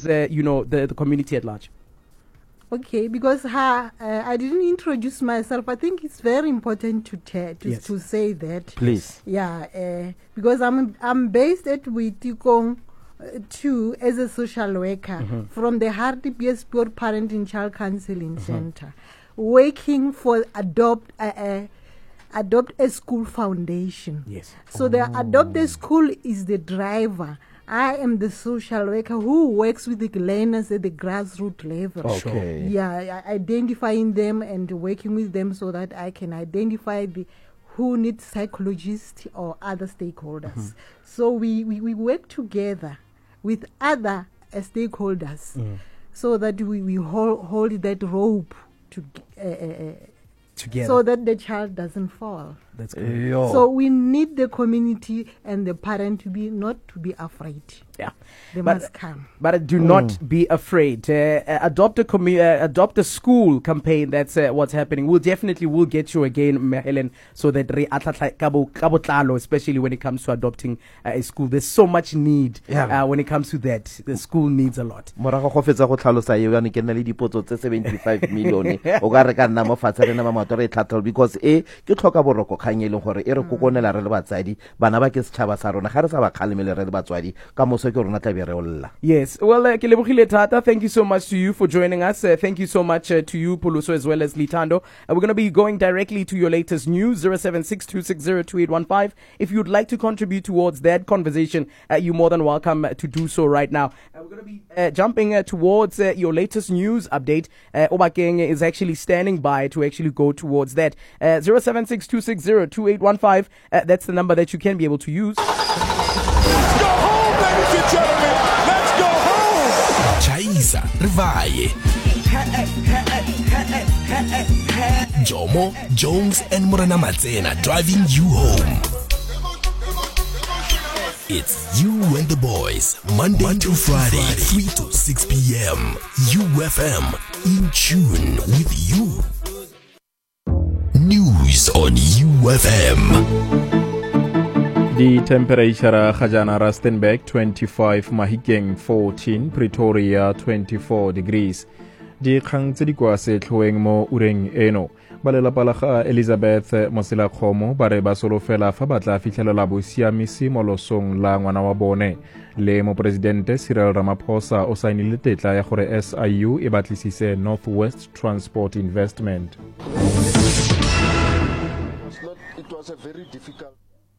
as the community at large? Okay, because I didn't introduce myself. I think it's very important to say that. Please. Yeah, because I'm based at Witikong too as a social worker from the Hartbees Pure Parent and Child Counseling Center, working for Adopt a School Foundation. Yes. So the Adopt a School is the driver. I am the social worker who works with the learners at the grassroots level. Okay. Yeah, identifying them and working with them so that I can identify who needs psychologists or other stakeholders. So we work together with other stakeholders so that we hold that rope together, so that the child doesn't fall. That's good. So we need the community and the parent not to be afraid. Yeah, they must come. But do not be afraid. Adopt a school campaign. That's what's happening. We'll get you again, Helen, so that especially when it comes to adopting a school. There's so much need when it comes to that. The school needs a lot. Morago go fetsa go tlhalosa ye yana ke nna le dipotso tse 75 million o ka re ka nna mo fatshe rena mamato re tlhatlhola because ke tlhoka boroko kganye le gore e re kokonela re le batsadi bana ba ke setšhaba sa rona ga re sa ba kgalemele re le batswadi ka moso ke rona tla be re olla. Yes, well, ke lebogile thata. Thank you so much to you for joining us. Thank you so much to you, Puluso, as well as Litando. We're going to be going directly to your latest news, 076-260-2815. If you'd like to contribute towards that conversation, you're more than welcome to do so right now. We're going to be jumping towards your latest news update. Obakeng is actually standing by to actually go towards that. 076-260-2815. That's the number that you can be able to use. Let's go home, ladies and gentlemen. Let's go home. Chaisa, Rivaye. Jomo, Jones, and Morena Matsena driving you home. It's You and the Boys, Monday to Friday, 3 to 6 p.m. UFM, in tune with you. News on UFM. The temperature Khajana Rustenburg 25, Mahikeng 14, Pretoria 24 degrees. Di kgang tse di kwa setlhoeng mo ureng eno. Balelapa la ga Elizabeth Moselakgomo ba re ba solofela fa ba tla fitlhelela bosiamisi mo losong la ngwana wa bone. Le mopresidente Cyril Ramaphosa o saenile tetla ya gore SIU e batlisise Northwest Transport Investment. It was a very difficult.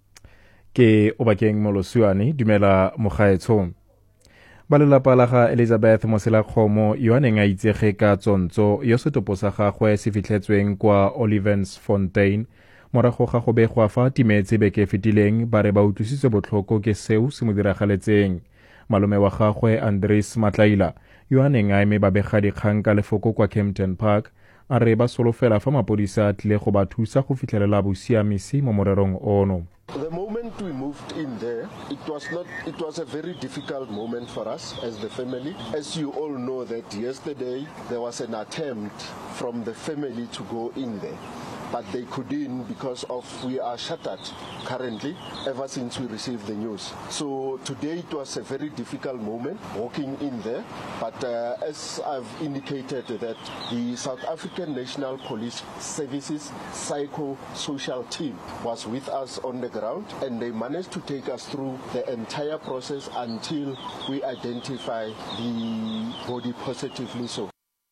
Ke Obakeng Molosuane, dumela mogaetsho. Balelapa la ga Elizabeth Moselakgomo yo a neng a itsege ka tsontso yo setopo sa gagwe se fitlhetsweng kwa Olifantsfontein morago ga go begwa fa timetse beke fetileng ba re ba utlwisitse botlhoko ke seo se mo diragaletseng. Malome wa gagwe Andries Matlaila yo a neng a eme babegadikgang ka lefoko kwa Kempton Park a re ba solofela fa mapodisa a tlile go ba thusa go fitlhelela bosiamisi mo morerong ono. The moment we moved in there, it was a very difficult moment for us as the family. As you all know that yesterday there was an attempt from the family to go in there, but they couldn't because we are shuttered currently ever since we received the news. So today it was a very difficult moment walking in there, but as I've indicated that the South African National Police Services psycho-social team was with us on the ground and they managed to take us through the entire process until we identify the body positively so.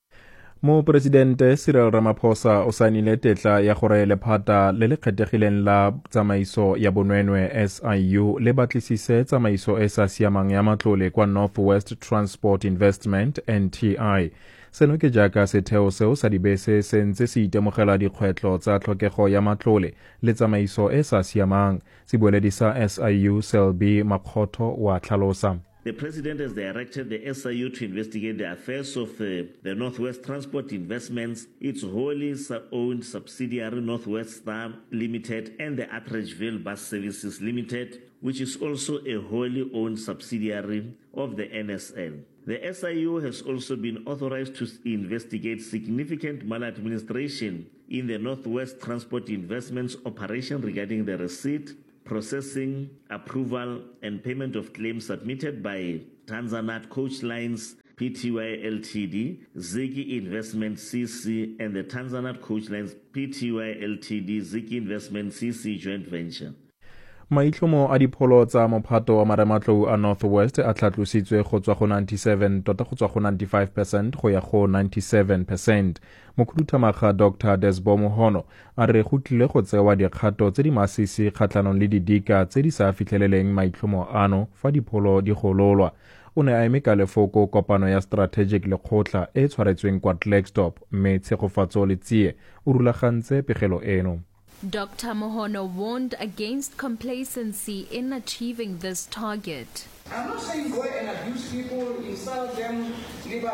Mo presidente Cyril Ramaphosa o saenile tetla ya gore lephata le le kgethegileng la tsamaiso ya bonwenwe SIU le batlisise tsamaiso e sa siamang ya matlole kwa Northwest Transport Investment NTI. Seno ke jaaka setheo seo sa dibese se ntse se itemogela dikgwetlho tsa tlhokego ya matlole le tsamaiso e sa siamang. Sebueledi sa SIU Selby Makgotho wa tlhalosa. The President has directed the SIU to investigate the affairs of the Northwest Transport Investments, its wholly owned subsidiary Northwest Star Limited and the Atteridgeville Bus Services Limited, which is also a wholly owned subsidiary of the NSL. The SIU has also been authorized to investigate significant maladministration in the Northwest Transport Investments operation regarding the receipt, processing, approval, and payment of claims submitted by Tanzanite Coach Lines Pty Ltd, Ziggy Investment CC, and the Tanzanite Coachlines Pty Ltd, Ziggy Investment CC joint venture. Maitlhomo a dipholo tsa mophato wa marematlou a Northwest a tlhatlositswe go tswa go 97 tota go tswa go 95% go ya go 97%. Mokhuduthamaga Dr. Desbo Mohono a re go tlile go tsewa dikgato tse di masisi kgatlhanong le didika tse di sa fitlheleleng maitlhomo ano fa dipholo di gololwa. O ne a eme ka lefoko kopano ya strategic lekgotla e tshwaretsweng kwa Klerksdorp mme Tshegofatso Letsie o rulagantse pegelo eno. Dr. Mohono warned against complacency in achieving this target. I'm not saying go and abuse people, insult them, no.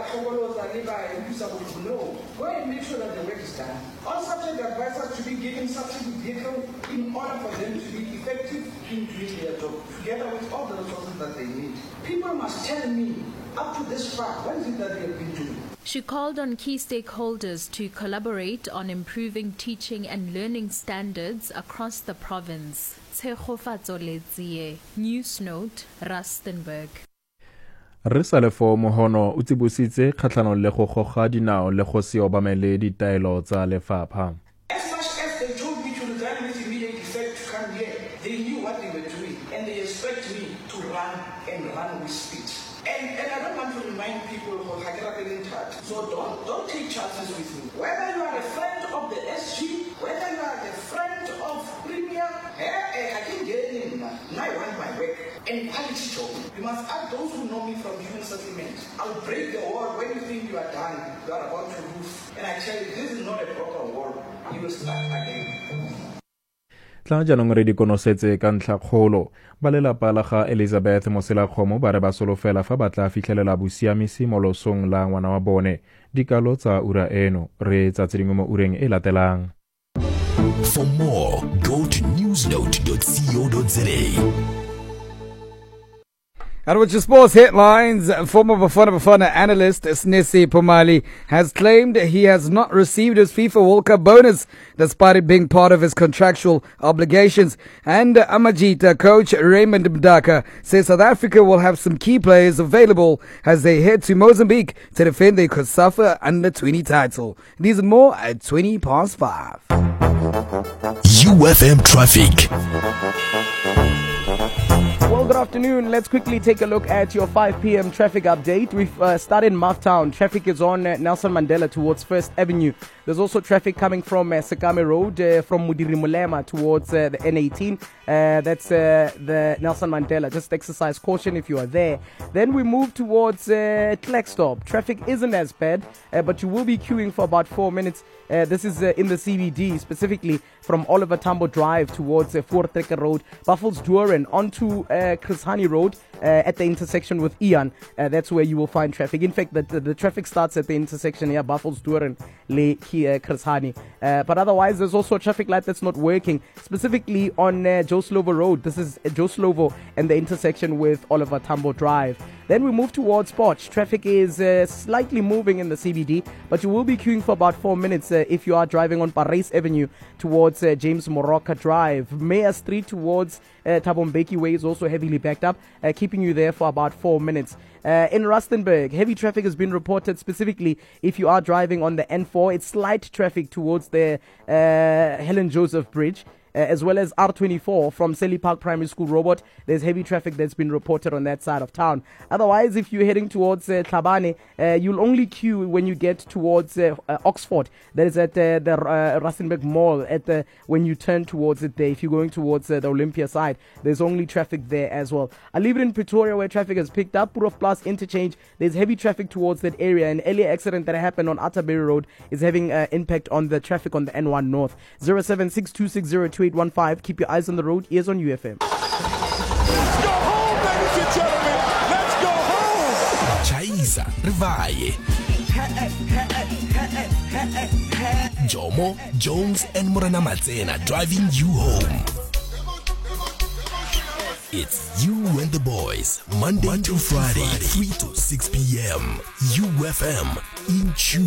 Go and make sure that the work is done. All subject advisors should be given subsidy vehicle in order for them to be effective in doing their job, together with all the resources that they need. People must tell me, up to this far, what is it that they have been doing? She called on key stakeholders to collaborate on improving teaching and learning standards across the province. Tshegofatso Letsie, News Note, Rustenburg. Re sa le fo Mohono o tsibositse kgatlhanong le go goga dinao le go se obamele ditaelo tsa lefapha. As much as they told me to resign with immediate effect to come here, they knew what they were doing and they expect me to run with speed. And I don't want to remind people of so don't take chances with me. Whether you are a friend of the SG, whether you are a friend of Premier, I can get in. I want my work and quality job. You must ask those who know me from human settlement. I'll break the wall when you think you are done. You are about to lose. And I tell you, this is not a proper wall. You will start again. Tla jaanong re di konosetse ka ntlhakgolo ba lelapa la ga Elizabeth Moselakgomo ba re ba solofela fa ba tla fitlhelela bosiamisi mo losong la ngwana wa bone dikalo tsa ura eno re tsa tsedingwe mo ureng e latelang. For more, go to newsnote.co.za. And with your sports headlines, former Bafana analyst Snesi Pomali has claimed he has not received his FIFA World Cup bonus despite it being part of his contractual obligations. And Amajita coach Raymond Mdaka says South Africa will have some key players available as they head to Mozambique to defend their COSAFA Under-20 title. These and more at 5:20. UFM Traffic. Well, good afternoon. Let's quickly take a look at your 5 p.m. traffic update. We've started in Marktown. Traffic is on Nelson Mandela towards First Avenue. There's also traffic coming from Sekame Road from Mudiri Mulema towards the N18. That's the Nelson Mandela. Just exercise caution if you are there. Then we move towards Klerksdorp. Traffic isn't as bad, but you will be queuing for about 4 minutes. This is in the CBD, specifically from Oliver Tambo Drive towards Voortrekker Road, Buffelsdorp onto Chris Hani Road at the intersection with Ian. That's where you will find traffic. In fact, the traffic starts at the intersection here, Buffelsdorp Le Chris Hani. But otherwise, there's also a traffic light that's not working, specifically on Joe Slovo Road. This is Joe Slovo and the intersection with Oliver Tambo Drive. Then we move towards Potch. Traffic is slightly moving in the CBD, but you will be queuing for about 4 minutes if you are driving on Parys Avenue towards James Moroka Drive. Mayor Street towards Thabo Mbeki Way is also heavily backed up, keeping you there for about 4 minutes. In Rustenburg, heavy traffic has been reported specifically if you are driving on the N4. It's light traffic towards the Helen Joseph Bridge. As well as R24 from Selly Park Primary School Robot. There's heavy traffic that's been reported on that side of town. Otherwise, if you're heading towards Tlhabane, you'll only queue when you get towards Oxford. That is at the Rustenburg Mall when you turn towards it there. If you're going towards the Olympia side, there's only traffic there as well. I live in Pretoria where traffic has picked up. Purov Plus interchange, there's heavy traffic towards that area. An earlier accident that happened on Atterbury Road is having impact on the traffic on the N1 North. 0762602815. Keep your eyes on the road. Ears on UFM. Let's go home, ladies and gentlemen. Let's go home. Chaisa Rivaye. Jomo, Jones, and Morana Matsena driving you home. It's You and the Boys, Monday to Friday, 3 to 6 p.m. UFM in tune.